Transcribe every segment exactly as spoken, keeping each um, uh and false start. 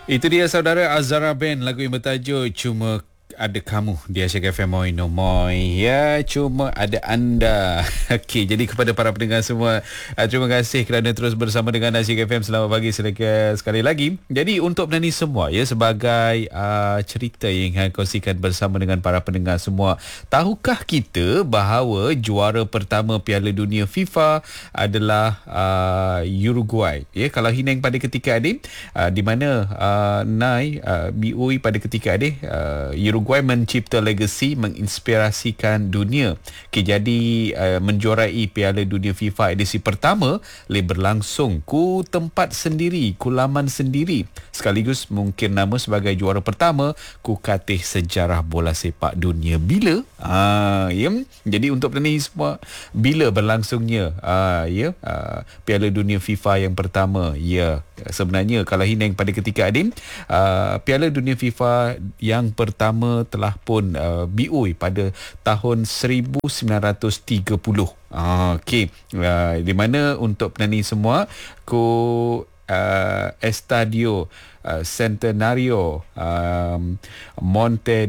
Itu dia saudara Azara Band, lagu yang bertajuk Cuma Ada Kamu di Asyik F M Moi No Moi. Ya, cuma ada anda. Okey, jadi kepada para pendengar semua, uh, terima kasih kerana terus bersama dengan Asyik F M. Selamat pagi selagi sekali lagi. Jadi untuk penyanyi semua ya, sebagai uh, cerita yang saya kongsikan bersama dengan para pendengar semua, tahukah kita bahawa juara pertama Piala Dunia FIFA adalah uh, Uruguay? Ya, kalau Hineng pada ketika adik, uh, di mana uh, Nai uh, B U I pada ketika adik, uh, Uruguay mencipta legasi menginspirasikan dunia. Okay, jadi uh, menjuarai Piala Dunia FIFA edisi pertama boleh berlangsung ku tempat sendiri, ku laman sendiri, sekaligus mungkin nama sebagai juara pertama ku katih sejarah bola sepak dunia. Bila? Ah, ya. Jadi untuk penyanyi semua, bila berlangsungnya ah, ya, ah, Piala Dunia FIFA yang pertama? Ya, sebenarnya kalau Hineng pada ketika adim, uh, Piala Dunia FIFA yang pertama telah pun uh, B U I pada tahun seribu sembilan ratus tiga puluh. Ah, okey. Uh, di mana untuk penyanyi semua, ku uh, Estadio uh, Centenario um, Monte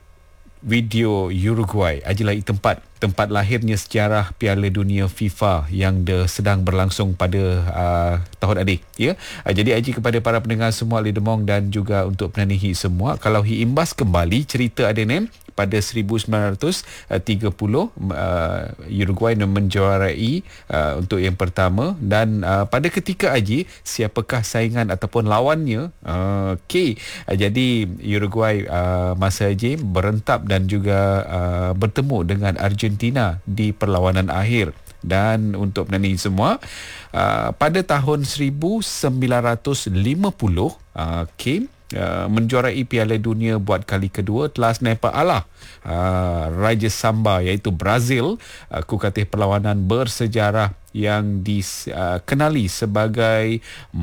Video Uruguay adalah tempat tempat lahirnya sejarah Piala Dunia FIFA yang de, sedang berlangsung pada uh, tahun adik, ya. Uh, jadi Aji kepada para pendengar semua Ali Demong dan juga untuk penyanyi semua, kalau hi imbas kembali cerita Adenem pada seribu sembilan ratus tiga puluh, uh, Uruguay menjuarai uh, untuk yang pertama, dan uh, pada ketika Aji, siapakah saingan ataupun lawannya? Uh, Okey, uh, jadi Uruguay uh, masa Aji berentap dan juga uh, bertemu dengan Argentina di perlawanan akhir. Dan untuk penyanyi semua, uh, pada tahun seribu sembilan ratus lima puluh, uh, Kim Uh, menjuarai Piala Dunia buat kali kedua telah senepa alah uh, Raja Samba iaitu Brazil, uh, ku katih perlawanan bersejarah yang dikenali uh, sebagai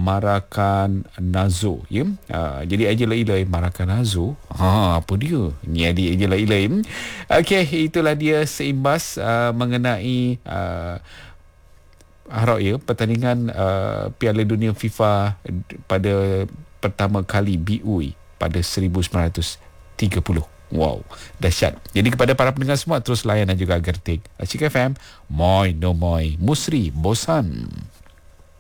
Maracanazo, ya. Uh, jadi aja ilai Maracanazo. Ha, apa dia? Ni adik aja ilai. Okey, itulah dia seimbas uh, mengenai uh, harap ya pertandingan uh, Piala Dunia FIFA pada pertama kali B U I pada seribu sembilan ratus tiga puluh. Wow, dahsyat. Jadi kepada para pendengar semua, terus layan dan juga gertik Asyik F M, Moi No Moi, Musri Bosan.